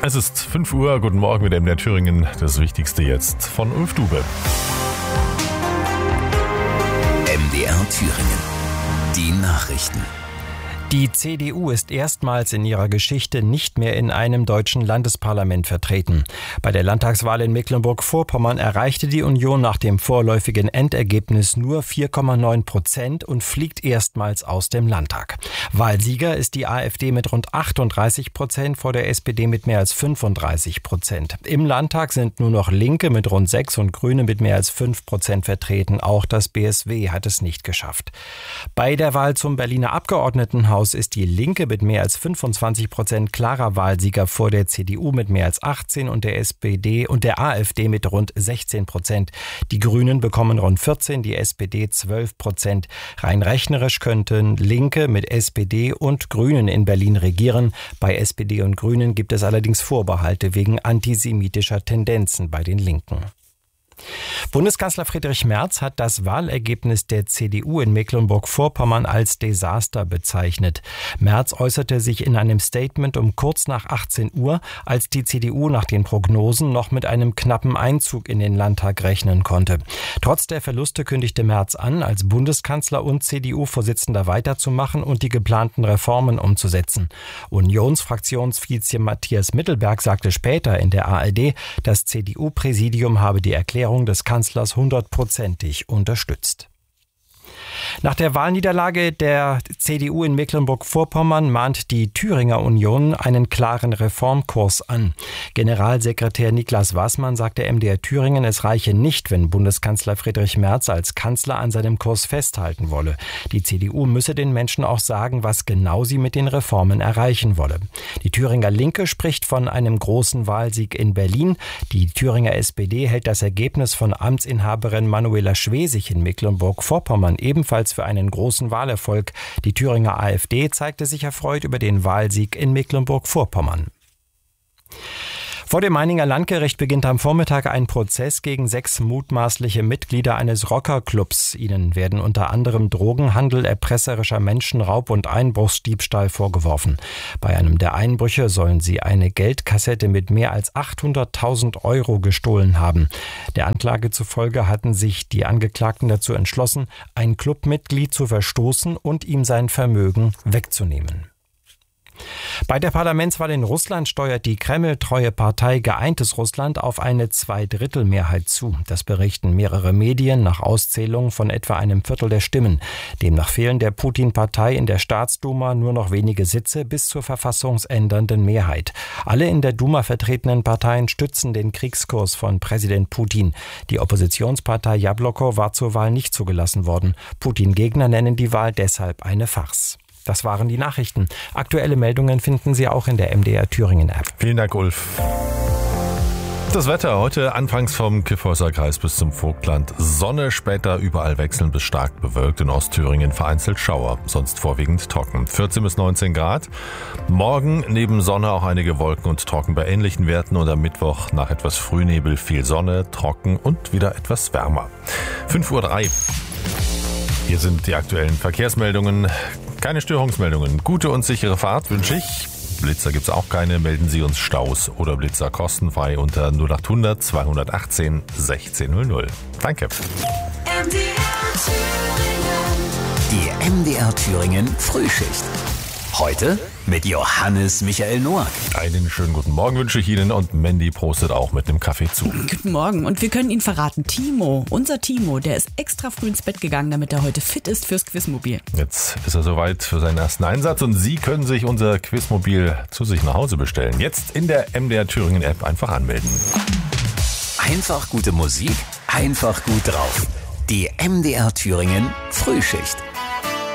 Es ist 5 Uhr, guten Morgen mit MDR Thüringen. Das Wichtigste jetzt von Ulf Dube. MDR Thüringen. Die Nachrichten. Die CDU ist erstmals in ihrer Geschichte nicht mehr in einem deutschen Landesparlament vertreten. Bei der Landtagswahl in Mecklenburg-Vorpommern erreichte die Union nach dem vorläufigen Endergebnis nur 4,9% und fliegt erstmals aus dem Landtag. Wahlsieger ist die AfD mit rund 38%, vor der SPD mit mehr als 35%. Im Landtag sind nur noch Linke mit rund 6% und Grüne mit mehr als 5% vertreten. Auch das BSW hat es nicht geschafft. Bei der Wahl zum Berliner Abgeordnetenhaus ist die Linke mit mehr als 25% klarer Wahlsieger vor der CDU mit mehr als 18% und der SPD und der AfD mit rund 16%. Die Grünen bekommen rund 14%, die SPD 12%. Rein rechnerisch könnten Linke mit SPD und Grünen in Berlin regieren. Bei SPD und Grünen gibt es allerdings Vorbehalte wegen antisemitischer Tendenzen bei den Linken. Bundeskanzler Friedrich Merz hat das Wahlergebnis der CDU in Mecklenburg-Vorpommern als Desaster bezeichnet. Merz äußerte sich in einem Statement um kurz nach 18 Uhr, als die CDU nach den Prognosen noch mit einem knappen Einzug in den Landtag rechnen konnte. Trotz der Verluste kündigte Merz an, als Bundeskanzler und CDU-Vorsitzender weiterzumachen und die geplanten Reformen umzusetzen. Unionsfraktionsvize Matthias Mittelberg sagte später in der ARD, das CDU-Präsidium habe die Erklärung des Kanzlers 100%ig unterstützt. Nach der Wahlniederlage der CDU in Mecklenburg-Vorpommern mahnt die Thüringer Union einen klaren Reformkurs an. Generalsekretär Niklas Waßmann sagte MDR Thüringen, es reiche nicht, wenn Bundeskanzler Friedrich Merz als Kanzler an seinem Kurs festhalten wolle. Die CDU müsse den Menschen auch sagen, was genau sie mit den Reformen erreichen wolle. Die Thüringer Linke spricht von einem großen Wahlsieg in Berlin. Die Thüringer SPD hält das Ergebnis von Amtsinhaberin Manuela Schwesig in Mecklenburg-Vorpommern ebenfalls für einen großen Wahlerfolg. Die Thüringer AfD zeigte sich erfreut über den Wahlsieg in Mecklenburg-Vorpommern. Vor dem Meininger Landgericht beginnt am Vormittag ein Prozess gegen 6 mutmaßliche Mitglieder eines Rockerclubs. Ihnen werden unter anderem Drogenhandel, erpresserischer Menschenraub und Einbruchsdiebstahl vorgeworfen. Bei einem der Einbrüche sollen sie eine Geldkassette mit mehr als 800.000 Euro gestohlen haben. Der Anklage zufolge hatten sich die Angeklagten dazu entschlossen, ein Clubmitglied zu verstoßen und ihm sein Vermögen wegzunehmen. Bei der Parlamentswahl in Russland steuert die Kreml-treue Partei Geeintes Russland auf eine Zweidrittelmehrheit zu. Das berichten mehrere Medien nach Auszählung von etwa einem Viertel der Stimmen. Demnach fehlen der Putin-Partei in der Staatsduma nur noch wenige Sitze bis zur verfassungsändernden Mehrheit. Alle in der Duma vertretenen Parteien stützen den Kriegskurs von Präsident Putin. Die Oppositionspartei Jabloko war zur Wahl nicht zugelassen worden. Putin-Gegner nennen die Wahl deshalb eine Farce. Das waren die Nachrichten. Aktuelle Meldungen finden Sie auch in der MDR Thüringen App. Vielen Dank, Ulf. Das Wetter heute anfangs vom Kyffhäuser Kreis bis zum Vogtland. Sonne, später überall wechselnd bis stark bewölkt. In Ostthüringen vereinzelt Schauer, sonst vorwiegend trocken. 14 bis 19 Grad. Morgen neben Sonne auch einige Wolken und trocken bei ähnlichen Werten. Und am Mittwoch nach etwas Frühnebel viel Sonne, trocken und wieder etwas wärmer. 5:03 Uhr. Hier sind die aktuellen Verkehrsmeldungen. Keine Störungsmeldungen. Gute und sichere Fahrt wünsche ich. Blitzer gibt's auch keine. Melden Sie uns Staus oder Blitzer kostenfrei unter 0800 218 1600. Danke. Die MDR Thüringen Frühschicht. Heute mit Johannes Michael Noack. Einen schönen guten Morgen wünsche ich Ihnen und Mandy prostet auch mit einem Kaffee zu. Guten Morgen und wir können Ihnen verraten, unser Timo, der ist extra früh ins Bett gegangen, damit er heute fit ist fürs Quizmobil. Jetzt ist er soweit für seinen ersten Einsatz und Sie können sich unser Quizmobil zu sich nach Hause bestellen. Jetzt in der MDR Thüringen App einfach anmelden. Einfach gute Musik, einfach gut drauf. Die MDR Thüringen Frühschicht.